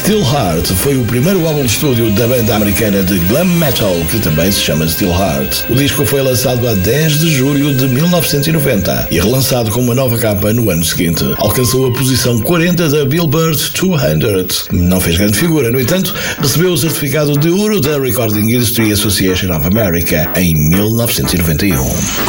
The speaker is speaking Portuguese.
Steel Heart foi o primeiro álbum de estúdio da banda americana de glam metal, que também se chama Steel Heart. O disco foi lançado a 10 de julho de 1990 e relançado com uma nova capa no ano seguinte. Alcançou a posição 40 da Billboard 200. Não fez grande figura, no entanto, recebeu o certificado de ouro da Recording Industry Association of America em 1991.